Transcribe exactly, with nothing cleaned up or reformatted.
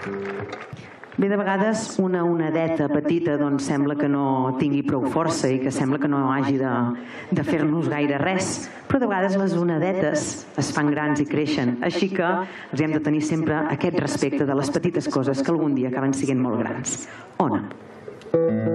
Bé, de vegades una onadeta petita doncs sembla que no tingui prou força i que sembla que no hagi de, de fer-nos gaire res, però de vegades les onadetes es fan grans i creixen, així que els hem de tenir sempre aquest respecte de les petites coses que algun dia acaben sent molt grans. Ona.